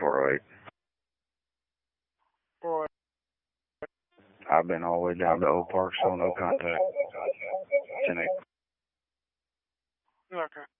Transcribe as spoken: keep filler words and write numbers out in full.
four oh eight. four oh eight. I've been all the way down to Oak Park, so no contact. ten eight. Okay.